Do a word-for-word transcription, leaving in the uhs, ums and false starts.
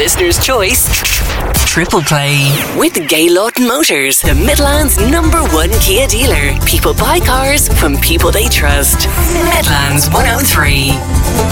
listener's choice. Triple Play with Gaylord Motors, the Midlands number one Kia dealer. People buy cars from people they trust. Midlands one oh three.